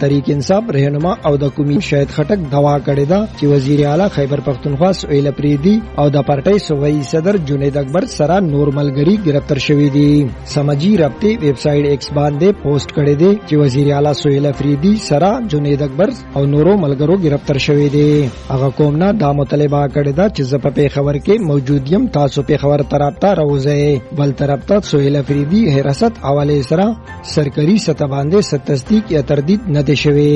تحریک انصاف رهنما او د قومي شهید خټک دوا کړی دا چې وزیر اعلی خیبر پختونخوا سهیل افریدي او د پارټۍ صوبایي صدر جنید اکبر سره نور ملګری گرفتار شوی دي. سماجی رابطه ویب سټ ایکس باندې پوسټ کړی دی چې وزیر اعلی سهیل افریدي سره جنید اکبر او نورو ملګرو گرفتار شوی دي. هغه قوم نه دا مطالبه کړی دا چې زه په خبر کې موجود یم، تاسو په خبر طرف ته راوځئ. بل طرف ته سهیل افریدي حراست حواله سره سرکاري سطح باندې تصدیق یا تردید نه دی شوی.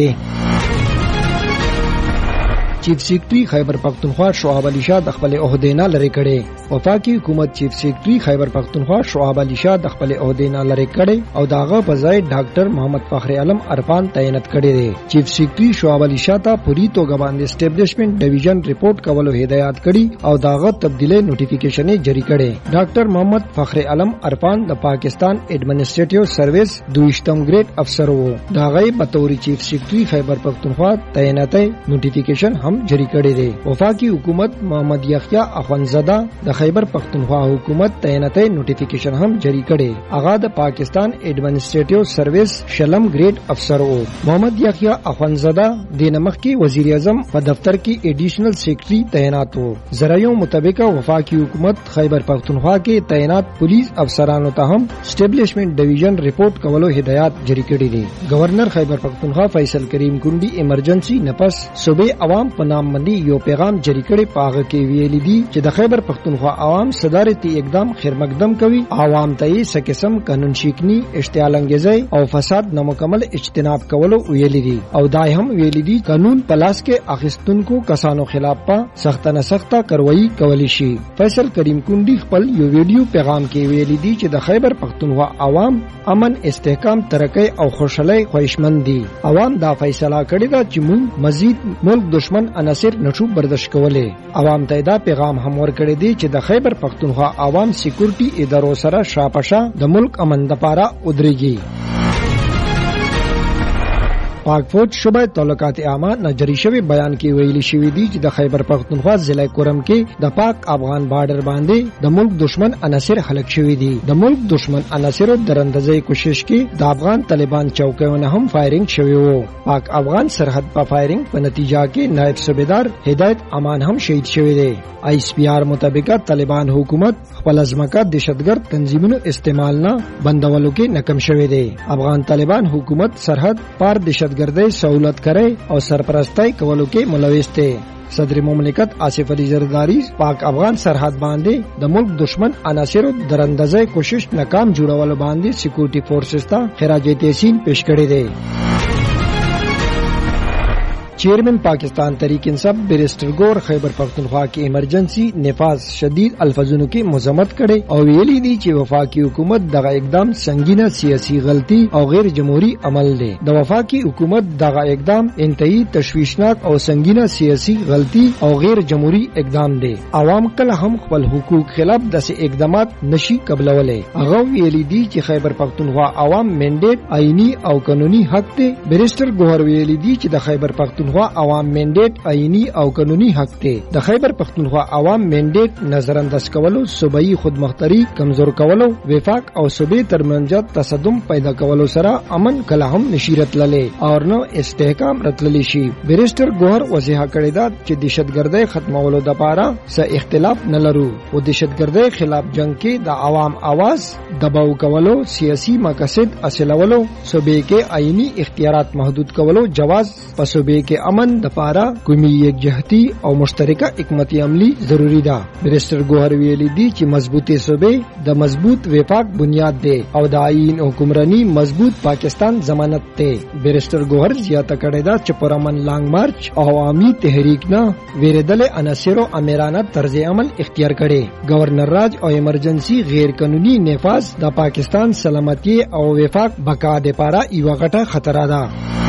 چیف سیکرټری خیبر پختونخوا شعیب علي شاه د خپل عہدې نه لری کړي. وفاقي حکومت چیف سیکرټری خیبر پختونخوا شعیب علي شاه د خپل عہدې نه لری کړي او داغه په ځای ډاکټر محمد فخر عالم عرفان تعینات کړي دي. چیف سیکرټری شعیب علي شاه ته پوری توګه باندې اسټابلیشمنت ډیویژن ریپورت کولو هدایت کړي او داغه تبدیلی نوټیفیکیشن جاری کړي. ډاکټر محمد فخر عالم عرفان د پاکستان ایڈمنسټریټیو سرویس 2م گریډ افسر وو. داغه په تور چیف سیکرټری خیبر پختونخوا تعیناتي نوټیفیکیشن هم جاری کړی دی. وفاقي حکومت محمد یحیی اخوندزاده د خیبر پختونخوا حکومت تعیناتي نوټیفیکیشن هم جاری کړي. هغه د پاکستان ایڈمنسټریټیو سرویس 6م گریډ افسر وو. محمد یحیی اخوندزاده د نمخ کې وزیر اعظم په دفتر کې ایډیشنل سیکرټری تعینات وو. ذرایعو مطابق وفاقي حکومت خیبر پختونخوا کې تعینات پولیس افسرانو ته هم اسټابلیشمنت ډیویژن ریپورت کولو هدایت جاری کړي دي. گورنر خیبر پختونخوا فیصل کریم کونډي ایمرجنسي نفس صوبې عوام په نام باندې یو پیغام جاری کړي. پاغه کې ویلي دي چې د خیبر پختونخوا عوام صدارتي اقدام خیر مقدم کوي. عوام ته یې سکسم قانون شکنی اشتعال انگیزي او فساد نامکمل اجتناب کولو ویلي دي او دای هم ویلي دي قانون پلاس کې اخیستونکو کسانو خلاف په سخت نه سخت کاروایی کولی شي. فیصل کریم کونډي خپل یو ویډیو پیغام کې ویلي دي چې د خیبر پختونخوا عوام امن استحکام ترقی او خوشحالي خواهشمند دي. عوام دا فیصله کړی دا چې موږ مزید ملک دشمن عناصر نشو برداشت کولای. عوام ته دا پیغام هم ورکړی دی چې د خیبر پختونخوا عوام سکیورټي ادارو سره شاپشا د ملک امن لپاره ودرېږي. پاک فوج شعبہ تعلقات عامه نجری شوی بیان کې ویلي شوی دی چې د خیبر پختونخوا ضلع کورم کې د پاک افغان بارډر باندې د ملک دشمن عناصر هلاک شوی دي. د ملک دشمن عناصر درندزي کوشش کې د افغان طالبان چوکیونه هم فایرینګ شوی وو. پاک افغان سرحد په فایرینګ په نتیجه کې نائب صوبیدار هدایت امان هم شهید شوی دی. ISPR مطابق طالبان حکومت خپل ځمکه دهشتګرد تنظیمونو استعمال نه بندولو کې ناکام شوی دی. افغان طالبان حکومت سرحد پار دهشتګردۍ سہولت کرے او سرپرستی کولو کې ملوث دی. صدر مملکت آصف علی زرداری پاک افغان سرحد باندې د ملک دشمن عناصرو درندزي کوشش ناکام جوړولو باندې سکیورټي فورسز ته خراج تحسین پیش کړی دی. چیئرمین پاکستان تحریک انصاف بیرسٹر گور خیبر پختونخوا کې ایمرجنسی نفاذ شدید الفاظونو کې مذمت کړي او ویلي دي چې وفاقي حکومت دغه اقدام سنگینه سیاسي غلطي او غیر جمهوری عمل دی. د وفاقي حکومت دغه اقدام انتهایی تشویشناک او سنگینه سیاسي غلطي او غیر جمهوری اقدام دی. عوام کله هم خپل حقوق خلاف داسې اقدامات نشي قبلولای. هغه ویلي دي چې خیبر پختونخوا عوام منډیټ آئینی او قانوني حق دی. بیرسٹر گوهر ویلي دي چې د خیبر پختونخوا عوام منډیټ آئینی او قانوني حق دی. د خیبر پختونخوا عوام منډیټ نظر انداز کولو، صوبایي خودمختاري کمزور کولو، وفاق او صوبې ترمنځ تصادم پیدا کولو سره امن کله هم نشي راتللی او نو استحکام راتللی شي. بیرسٹر گوهر وضاحت کړی دا چې دهشتګردۍ ختمولو لپاره څه اختلاف نه لرو او دهشتګردۍ خلاف جنگ کې د عوام आवाज دباو کولو، سیاسي مقاصد حاصلولو، صوبې کې آئینی اختیارات محدود کولو جواز په صوبې کې امن د پاره قومي یکجهتي او مشترکه حکمت عملی ضروری ده. بیرسٹر گوهر ویلي دي چې مضبوطه صوبې د مضبوط وفاق بنیاد ده او د آئین حکمرانی مضبوط پاکستان ضمانت ده. بیرسٹر گوهر زیاته کړی دا چې پرامن لانګ مارچ او عوامي تحریک نه ویریدل عناصرو امیرانه طرز عمل اختیار کړي. گورنر راج او ایمرجنسی غیر قانوني نفاذ د پاکستان سلامتی او وفاق بقا لپاره یو غټه خطر ده.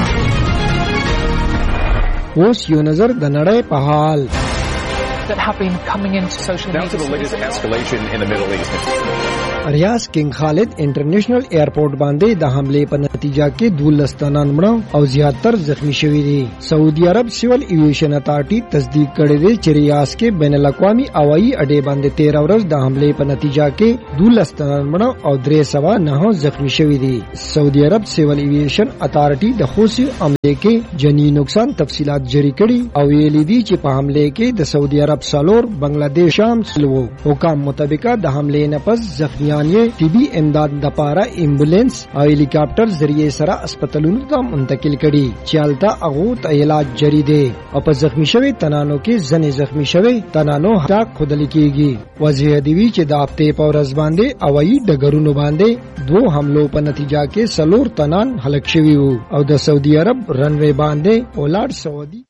اوس یو نظر د نړۍ په حال. That have been coming into social media. Down to the latest escalation in the Middle East. ریاض کینګ خالد انټرنیشنل ایرپورټ باندې د حمله په نتیجه کې 12 تنان مړه او زیاتر زخمی شوي دي. سعودي عرب سیول ایویشن اتارټي تصدیق کړی دی چې ریاض کې بین الاقوامي هوایي اډې باندې 13 ورځ د حمله په نتیجه کې 12 تنان مړه او 309 زخمی شوي دي. سعودي عرب سیول ایویشن اتارټي د خوسي حمله کې جنی نقصان تفصيلات جاری کړي او ویلي دي چې په حمله کې د سعودي عرب سالور بنگلاديش شام سلو حکام مطابق د حمله نه پس زخمیان یې طبي امداد د پاره ایمبولانس او هلیکاپټر ذریعہ سره هسپتالونو ته منتقل کړي چې الته هغه ته علاج جاری دی او په زخمی شوی تنانو کې ځنې زخمی شوی تنانو حق خودل کېږي. وضعیت دی چې د هفته په ورځ باندې هوایي ډګرونو باندې 2 حملو په نتیجه کې سلور تنان هلاک شوي وو او د سعودي عرب رنوي باندې اولاد سعودي